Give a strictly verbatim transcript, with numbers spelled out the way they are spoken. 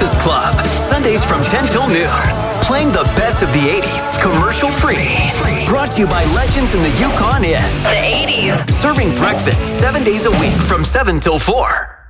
Breakfast Club, Sundays from ten till noon. Playing the best of the eighties, commercial free. Brought to you by Legends in the Yukon Inn. The eighties. Serving breakfast seven days a week from seven till four.